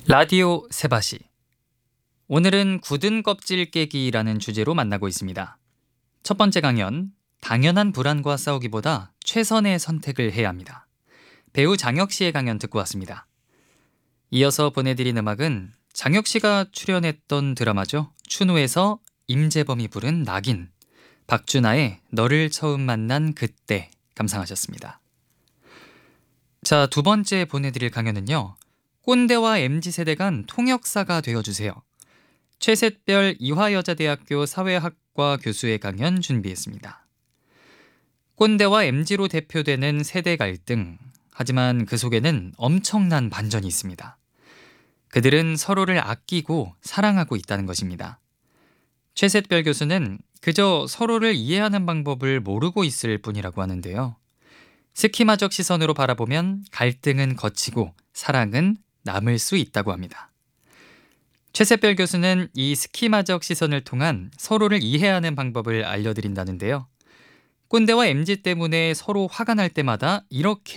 라디오 세바시. 오늘은 굳은 껍질 깨기라는 주제로 만나고 있습니다. 첫 번째 강연, 당연한 불안과 싸우기보다 최선의 선택을 해야 합니다. 배우 장혁 씨의 강연 듣고 왔습니다. 이어서 보내드린 음악은 장혁 씨가 출연했던 드라마죠. 추노에서 임재범이 부른 낙인, 박준하의 너를 처음 만난 그때 감상하셨습니다. 자, 두 번째 보내드릴 강연은요. 꼰대와 MZ세대 간 통역사가 되어주세요. 최셋별 이화여자대학교 사회학과 교수의 강연 준비했습니다. 꼰대와 MZ로 대표되는 세대 갈등, 하지만 그 속에는 엄청난 반전이 있습니다. 그들은 서로를 아끼고 사랑하고 있다는 것입니다. 최셋별 교수는 그저 서로를 이해하는 방법을 모르고 있을 뿐이라고 하는데요. 스키마적 시선으로 바라보면 갈등은 거치고 사랑은 남을 수 있다고 합니다. 최셋별 교수는 이 스키마적 시선을 통한 서로를 이해하는 방법을 알려드린다는데요. 꼰대와 MZ 때문에 서로 화가 날 때마다 이렇게